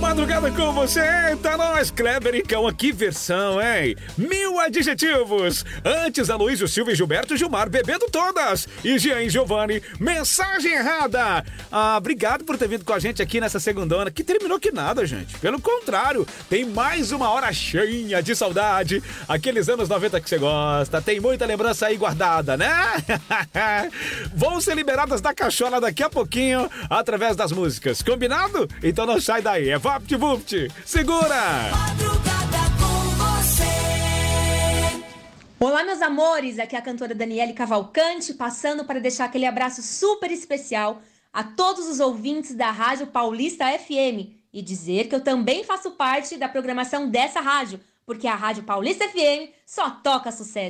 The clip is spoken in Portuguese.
Madrugada com você, tá nós, Kleber e Cão, que versão, hein? 1000 adjetivos. Antes, Aloysio, Silva e Gilberto Gilmar bebendo todas. E Jean e Giovanni, mensagem errada. Obrigado por ter vindo com a gente aqui nessa segundona, que terminou que nada, gente. Pelo contrário, tem mais uma hora cheia de saudade. Aqueles anos 90 que você gosta, tem muita lembrança aí guardada, né? Vão ser liberadas da cachola daqui a pouquinho, através das músicas. Combinado? Então não sai daí, é VaptVupt. Segura! Madrugada com você. Olá, meus amores, aqui é a cantora Daniele Cavalcante, passando para deixar aquele abraço super especial a todos os ouvintes da Rádio Paulista FM e dizer que eu também faço parte da programação dessa rádio, porque a Rádio Paulista FM só toca sucesso.